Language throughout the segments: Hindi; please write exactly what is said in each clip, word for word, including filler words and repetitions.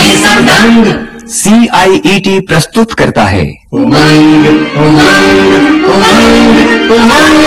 उमंग सी आई ई टी प्रस्तुत करता है उमंग उमंग उमंग उमंग।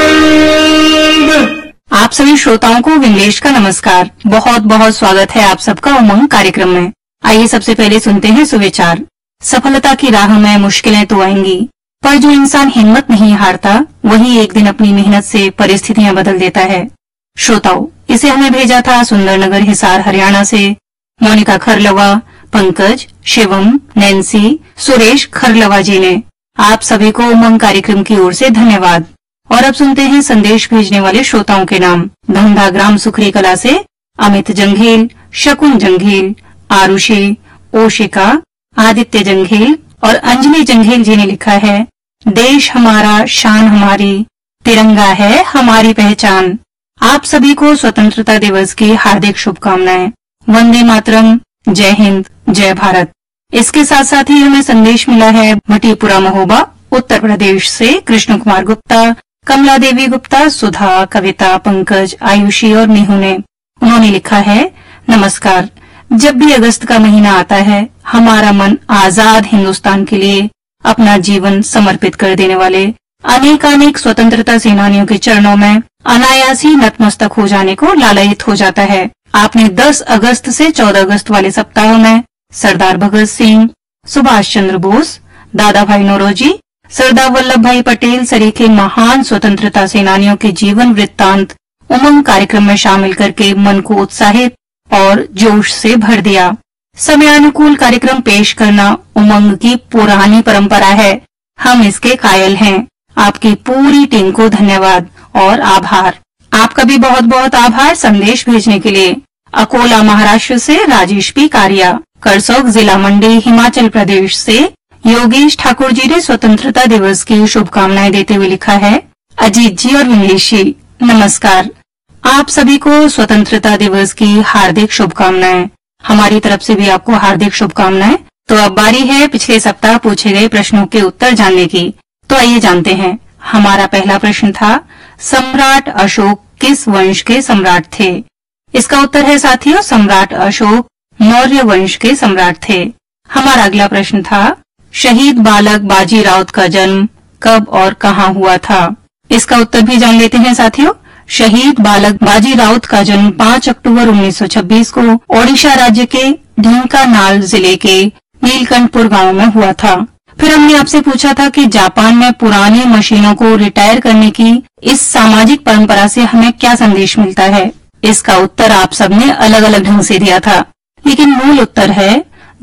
आप सभी श्रोताओं को विमलेश का नमस्कार। बहुत बहुत स्वागत है आप सबका उमंग कार्यक्रम में। आइए सबसे पहले सुनते हैं सुविचार। सफलता की राह में मुश्किलें तो आएंगी, पर जो इंसान हिम्मत नहीं हारता वही एक दिन अपनी मेहनत से परिस्थितियां बदल देता है। श्रोताओं, इसे हमें भेजा था सुंदरनगर हिसार हरियाणा से मोनिका खरलवा, पंकज, शिवम, नैन्सी, सुरेश खरलवा जी ने। आप सभी को उमंग कार्यक्रम की ओर से धन्यवाद। और अब सुनते हैं संदेश भेजने वाले श्रोताओं के नाम। धंधा ग्राम सुखरी कला से अमित जंघेल, शकुन जंघेल, आरुषि, ओशिका, आदित्य जंघेल और अंजलि जंघेल जी ने लिखा है, देश हमारा शान हमारी, तिरंगा है हमारी पहचान। आप सभी को स्वतंत्रता दिवस की हार्दिक शुभकामनाएं। वंदे मातरम, जय हिंद, जय भारत। इसके साथ साथ ही हमें संदेश मिला है भटीपुरा महोबा उत्तर प्रदेश से कृष्ण कुमार गुप्ता, कमला देवी गुप्ता, सुधा, कविता, पंकज, आयुषी और मीहू ने। उन्होंने लिखा है, नमस्कार। जब भी अगस्त का महीना आता है, हमारा मन आजाद हिंदुस्तान के लिए अपना जीवन समर्पित कर देने वाले अनेकानेक स्वतंत्रता सेनानियों के चरणों में अनायासी नतमस्तक हो जाने को लालायित हो जाता है। आपने दस अगस्त से चौदह अगस्त वाले सप्ताह में सरदार भगत सिंह, सुभाष चंद्र बोस, दादा भाई नौरोजी, सरदार वल्लभ भाई पटेल सरीखे महान स्वतंत्रता सेनानियों के जीवन वृत्तांत उमंग कार्यक्रम में शामिल करके मन को उत्साहित और जोश से भर दिया। समयानुकूल कार्यक्रम पेश करना उमंग की पुरानी परंपरा है। हम इसके कायल हैं। आपकी पूरी टीम को धन्यवाद और आभार। आपका भी बहुत बहुत आभार संदेश भेजने के लिए। अकोला महाराष्ट्र से राजेश पी कारिया, करसोग जिला मंडी हिमाचल प्रदेश से योगेश ठाकुर जी ने स्वतंत्रता दिवस की शुभकामनाएं देते हुए लिखा है, अजीत जी और विमलेश जी नमस्कार। आप सभी को स्वतंत्रता दिवस की हार्दिक शुभकामनाएं। हमारी तरफ से भी आपको हार्दिक शुभकामनाएं। तो अब बारी है पिछले सप्ताह पूछे गए प्रश्नों के उत्तर जानने की। तो आइए जानते हैं। हमारा पहला प्रश्न था, सम्राट अशोक किस वंश के सम्राट थे? इसका उत्तर है साथियों, सम्राट अशोक मौर्य वंश के सम्राट थे। हमारा अगला प्रश्न था, शहीद बालक बाजी राउत का जन्म कब और कहाँ हुआ था? इसका उत्तर भी जान लेते हैं साथियों। शहीद बालक बाजी राउत का जन्म पाँच अक्टूबर उन्नीस सौ छब्बीस को ओडिशा राज्य के ढेंकानाल जिले के नीलकंठपुर गांव में हुआ था। फिर हमने आपसे पूछा था कि जापान में पुरानी मशीनों को रिटायर करने की इस सामाजिक परंपरा से हमें क्या संदेश मिलता है? इसका उत्तर आप सबने अलग अलग ढंग से दिया था, लेकिन मूल उत्तर है,